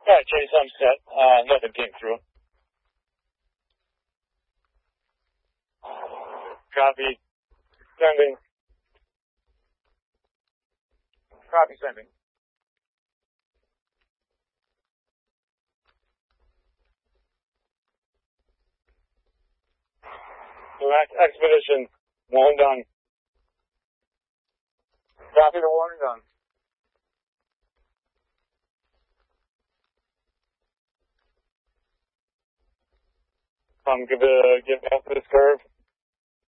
Yeah, Chase, I'm set. Nothing came through. Copy. Sending. Copy sending. Expedition. One done. Copy the one done. Get after this curve.